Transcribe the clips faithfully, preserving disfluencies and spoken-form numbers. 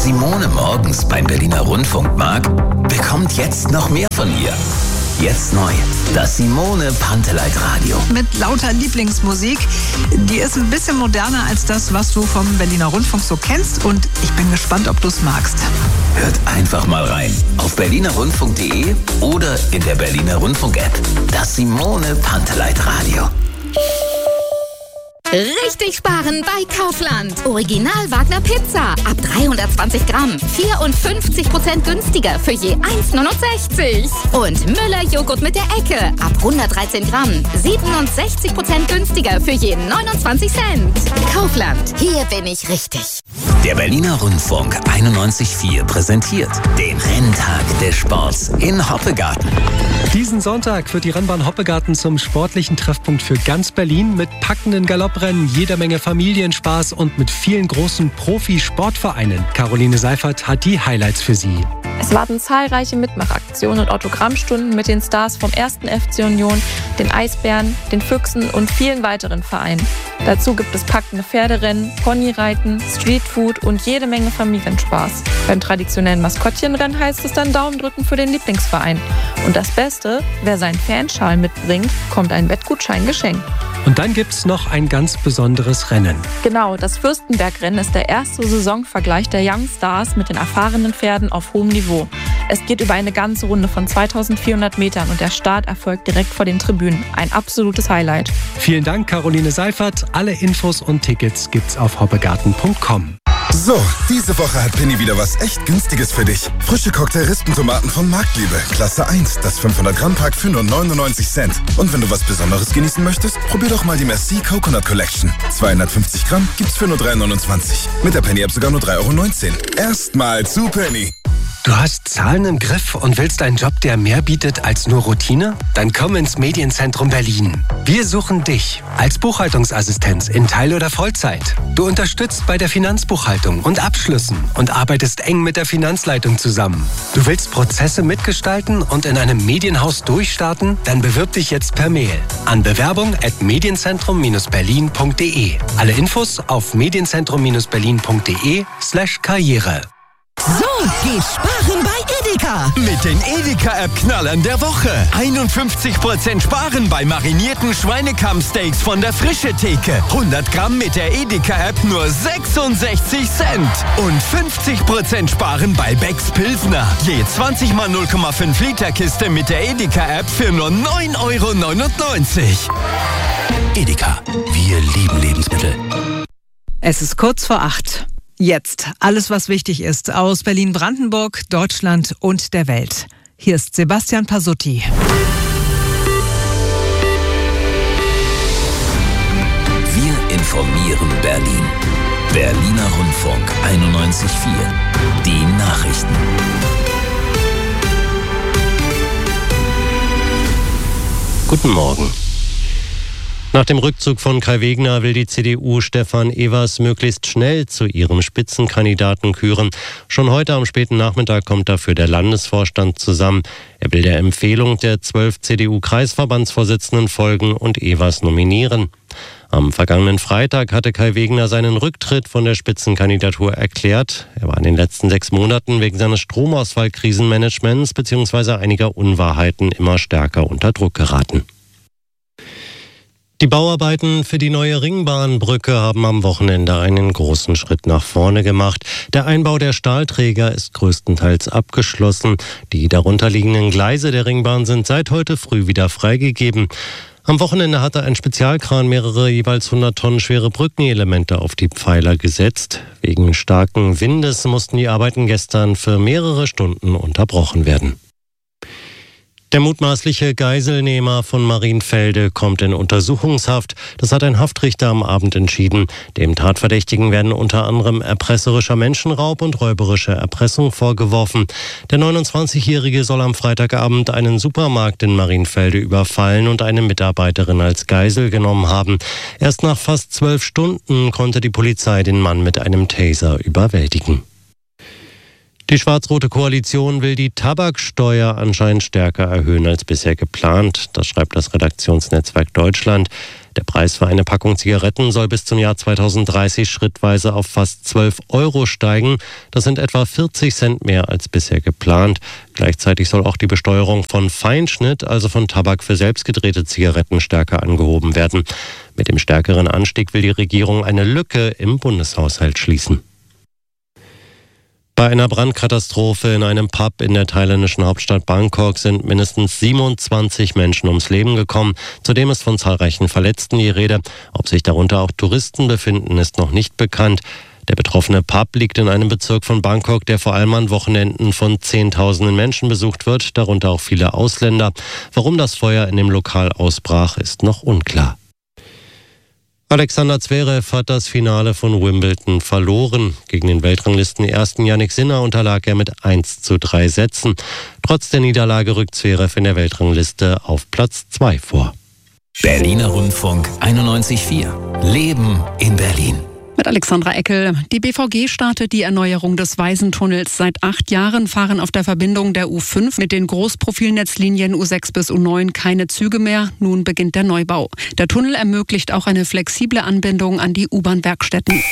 Simone morgens beim Berliner Rundfunk mag, bekommt jetzt noch mehr von ihr. Jetzt neu, das Simone Panteleit Radio. Mit lauter Lieblingsmusik. Die ist ein bisschen moderner als das, was du vom Berliner Rundfunk so kennst. Und ich bin gespannt, ob du es magst. Hört einfach mal rein. Auf berliner rundfunk punkt de oder in der Berliner Rundfunk-App. Das Simone Panteleit Radio. Richtig sparen bei Kaufland. Original Wagner Pizza ab dreihundertzwanzig Gramm. vierundfünfzig Prozent günstiger für je eins neunundsechzig. Und Müller Joghurt mit der Ecke ab hundertdreizehn Gramm. siebenundsechzig Prozent günstiger für je neunundzwanzig Cent. Kaufland, hier bin ich richtig. Der Berliner Rundfunk einundneunzig Komma vier präsentiert den Renntag des Sports in Hoppegarten. Diesen Sonntag wird die Rennbahn Hoppegarten zum sportlichen Treffpunkt für ganz Berlin mit packenden Galopprennen, jeder Menge Familienspaß und mit vielen großen Profi-Sportvereinen. Caroline Seifert hat die Highlights für Sie. Es warten zahlreiche Mitmachaktionen und Autogrammstunden mit den Stars vom ersten F C Union, den Eisbären, den Füchsen und vielen weiteren Vereinen. Dazu gibt es packende Pferderennen, Ponyreiten, Streetfood und jede Menge Familienspaß. Beim traditionellen Maskottchenrennen heißt es dann Daumen drücken für den Lieblingsverein. Und das Beste, wer seinen Fanschal mitbringt, bekommt ein Wettgutschein geschenkt. Und dann gibt's noch ein ganz besonderes Rennen. Genau, das Fürstenbergrennen ist der erste Saisonvergleich der Young Stars mit den erfahrenen Pferden auf hohem Niveau. Es geht über eine ganze Runde von zweitausendvierhundert Metern und der Start erfolgt direkt vor den Tribünen. Ein absolutes Highlight. Vielen Dank, Caroline Seifert. Alle Infos und Tickets gibt's auf hoppegarten punkt com. So, diese Woche hat Penny wieder was echt Günstiges für dich. Frische Cocktail-Rispentomaten von Marktliebe. Klasse eins, das fünfhundert Gramm Pack für nur neunundneunzig Cent. Und wenn du was Besonderes genießen möchtest, probier doch mal die Merci Coconut Collection. zweihundertfünfzig Gramm gibt's für nur drei neunundzwanzig. Mit der Penny-App sogar nur drei Euro neunzehn. Erstmal zu Penny. Du hast Zahlen im Griff und willst einen Job, der mehr bietet als nur Routine? Dann komm ins Medienzentrum Berlin. Wir suchen dich als Buchhaltungsassistenz in Teil- oder Vollzeit. Du unterstützt bei der Finanzbuchhaltung und Abschlüssen und arbeitest eng mit der Finanzleitung zusammen. Du willst Prozesse mitgestalten und in einem Medienhaus durchstarten? Dann bewirb dich jetzt per Mail an bewerbung at medienzentrum berlin punkt de. Alle Infos auf medienzentrum berlin punkt de slash karriere. So, geh sparen bei Edeka. Mit den Edeka-App-Knallern der Woche. einundfünfzig Prozent sparen bei marinierten Schweinekammsteaks von der Frische Theke. hundert Gramm mit der Edeka-App nur sechsundsechzig Cent. Und fünfzig Prozent sparen bei Becks Pilsner. Je zwanzig mal null Komma fünf Liter Kiste mit der Edeka-App für nur neun Euro neunundneunzig. Edeka, wir lieben Lebensmittel. Es ist kurz vor acht. Jetzt alles, was wichtig ist aus Berlin-Brandenburg, Deutschland und der Welt. Hier ist Sebastian Pasutti. Wir informieren Berlin. Berliner Rundfunk einundneunzig Komma vier. Die Nachrichten. Guten Morgen. Nach dem Rückzug von Kai Wegner will die C D U Stefan Evers möglichst schnell zu ihrem Spitzenkandidaten küren. Schon heute am späten Nachmittag kommt dafür der Landesvorstand zusammen. Er will der Empfehlung der zwölf C D U-Kreisverbandsvorsitzenden folgen und Evers nominieren. Am vergangenen Freitag hatte Kai Wegner seinen Rücktritt von der Spitzenkandidatur erklärt. Er war in den letzten sechs Monaten wegen seines Stromausfall-Krisenmanagements bzw. einiger Unwahrheiten immer stärker unter Druck geraten. Die Bauarbeiten für die neue Ringbahnbrücke haben am Wochenende einen großen Schritt nach vorne gemacht. Der Einbau der Stahlträger ist größtenteils abgeschlossen. Die darunterliegenden Gleise der Ringbahn sind seit heute früh wieder freigegeben. Am Wochenende hatte ein Spezialkran mehrere jeweils hundert Tonnen schwere Brückenelemente auf die Pfeiler gesetzt. Wegen starken Windes mussten die Arbeiten gestern für mehrere Stunden unterbrochen werden. Der mutmaßliche Geiselnehmer von Marienfelde kommt in Untersuchungshaft. Das hat ein Haftrichter am Abend entschieden. Dem Tatverdächtigen werden unter anderem erpresserischer Menschenraub und räuberische Erpressung vorgeworfen. Der neunundzwanzigjährige soll am Freitagabend einen Supermarkt in Marienfelde überfallen und eine Mitarbeiterin als Geisel genommen haben. Erst nach fast zwölf Stunden konnte die Polizei den Mann mit einem Taser überwältigen. Die schwarz-rote Koalition will die Tabaksteuer anscheinend stärker erhöhen als bisher geplant. Das schreibt das Redaktionsnetzwerk Deutschland. Der Preis für eine Packung Zigaretten soll bis zum Jahr zweitausenddreißig schrittweise auf fast zwölf Euro steigen. Das sind etwa vierzig Cent mehr als bisher geplant. Gleichzeitig soll auch die Besteuerung von Feinschnitt, also von Tabak für selbstgedrehte Zigaretten, stärker angehoben werden. Mit dem stärkeren Anstieg will die Regierung eine Lücke im Bundeshaushalt schließen. Bei einer Brandkatastrophe in einem Pub in der thailändischen Hauptstadt Bangkok sind mindestens siebenundzwanzig Menschen ums Leben gekommen. Zudem ist von zahlreichen Verletzten die Rede. Ob sich darunter auch Touristen befinden, ist noch nicht bekannt. Der betroffene Pub liegt in einem Bezirk von Bangkok, der vor allem an Wochenenden von Zehntausenden Menschen besucht wird, darunter auch viele Ausländer. Warum das Feuer in dem Lokal ausbrach, ist noch unklar. Alexander Zverev hat das Finale von Wimbledon verloren. Gegen den Weltranglisten-Ersten Jannik Sinner unterlag er mit eins zu drei Sätzen. Trotz der Niederlage rückt Zverev in der Weltrangliste auf Platz zwei vor. Berliner Rundfunk einundneunzig Komma vier. Leben in Berlin. Mit Alexandra Eckel. Die B V G startet die Erneuerung des Weisentunnels. Seit acht Jahren fahren auf der Verbindung der U fünf mit den Großprofilnetzlinien U sechs bis U neun keine Züge mehr. Nun beginnt der Neubau. Der Tunnel ermöglicht auch eine flexible Anbindung an die U-Bahn-Werkstätten.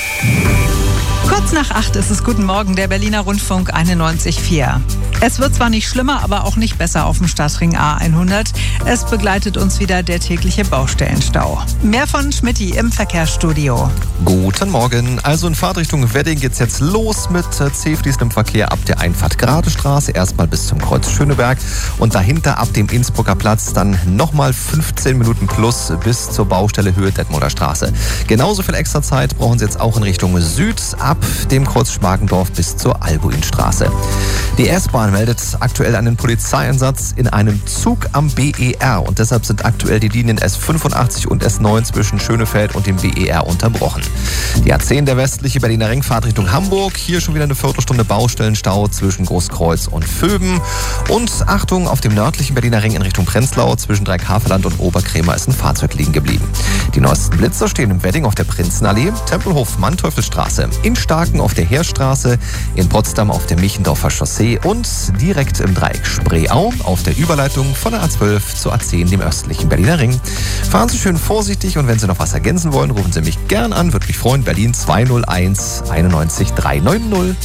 Kurz nach acht ist es Guten Morgen, der Berliner Rundfunk einundneunzig Komma vier. Es wird zwar nicht schlimmer, aber auch nicht besser auf dem Stadtring A hundert. Es begleitet uns wieder der tägliche Baustellenstau. Mehr von Schmitty im Verkehrsstudio. Guten Morgen. Also in Fahrtrichtung Wedding geht's jetzt los mit zäh fließendem Verkehr ab der Einfahrt Gradestraße, erstmal bis zum Kreuz Schöneberg und dahinter ab dem Innsbrucker Platz dann nochmal fünfzehn Minuten plus bis zur Baustelle Höhe Detmolder Straße. Genauso viel extra Zeit brauchen Sie jetzt auch in Richtung Süd ab dem Kreuz Schmargendorf bis zur Albuinstraße. Die S-Bahn meldet aktuell einen Polizeieinsatz in einem Zug am B E R und deshalb sind aktuell die Linien S fünfundachtzig und S neun zwischen Schönefeld und dem B E R unterbrochen. Die A zehn, der westliche Berliner Ring, fahrt Richtung Hamburg. Hier schon wieder eine Viertelstunde Baustellenstau zwischen Großkreuz und Vöben. Und Achtung, auf dem nördlichen Berliner Ring in Richtung Prenzlau zwischen Dreieckhaferland und Oberkrämer ist ein Fahrzeug liegen geblieben. Die neuesten Blitzer stehen im Wedding auf der Prinzenallee, Tempelhof Manteuffelstraße, in Starken auf der Heerstraße, in Potsdam auf der Michendorfer Chaussee und direkt im Dreieck Spreeau auf der Überleitung von der A zwölf zur A zehn, dem östlichen Berliner Ring. Fahren Sie schön vorsichtig und wenn Sie noch was ergänzen wollen, rufen Sie mich gern an. Würde mich freuen. Berlin zwei null eins einundneunzig dreihundertneunzig.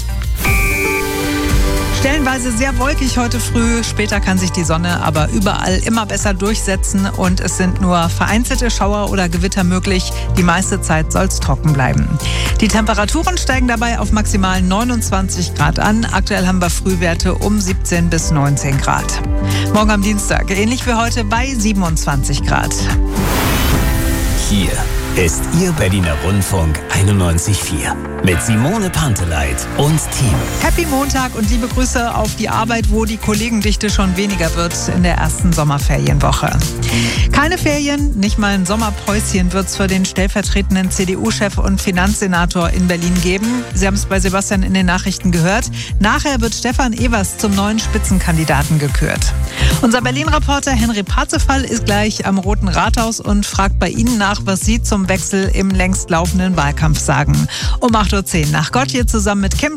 Stellenweise sehr wolkig heute früh. Später kann sich die Sonne aber überall immer besser durchsetzen und es sind nur vereinzelte Schauer oder Gewitter möglich. Die meiste Zeit soll es trocken bleiben. Die Temperaturen steigen dabei auf maximal neunundzwanzig Grad an. Aktuell haben wir Frühwerte um siebzehn bis neunzehn Grad. Morgen am Dienstag ähnlich wie heute bei siebenundzwanzig Grad. Hier ist Ihr Berliner Rundfunk einundneunzig Komma vier mit Simone Panteleit und Team. Happy Montag und liebe Grüße auf die Arbeit, wo die Kollegendichte schon weniger wird in der ersten Sommerferienwoche. Keine Ferien, nicht mal ein Sommerpäuschen wird es für den stellvertretenden C D U-Chef und Finanzsenator in Berlin geben. Sie haben es bei Sebastian in den Nachrichten gehört. Nachher wird Stefan Evers zum neuen Spitzenkandidaten gekürt. Unser Berlin-Reporter Henry Parzefall ist gleich am Roten Rathaus und fragt bei Ihnen nach, was Sie zum Wechsel im längst laufenden Wahlkampf sagen. Um acht Uhr zehn nach Gott hier zusammen mit Kim